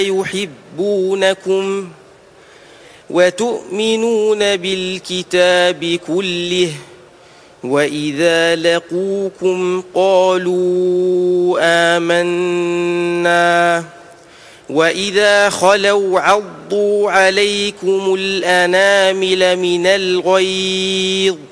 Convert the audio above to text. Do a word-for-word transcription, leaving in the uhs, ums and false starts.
يحبونكم وتؤمنون بالكتاب كله وإذا لقوكم قالوا آمنا وإذا خلوا عضوا عليكم الأنامل من الغيظ